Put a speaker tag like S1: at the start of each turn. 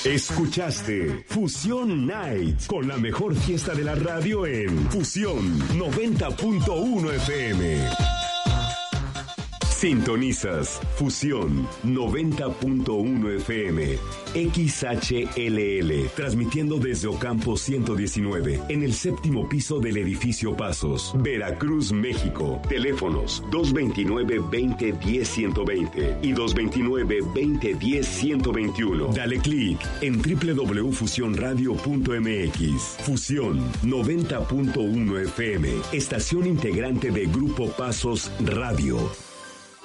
S1: Escuchaste Fusión Nights con la mejor fiesta de la radio en Fusión 90.1 FM. Sintonizas Fusión 90.1 FM, XHLL, transmitiendo desde Ocampo 119, en el séptimo piso del edificio Pasos, Veracruz, México. Teléfonos 229-2010-120 y 229-2010-121. Dale clic en www.fusionradio.mx. Fusión 90.1 FM, estación integrante de Grupo Pasos Radio.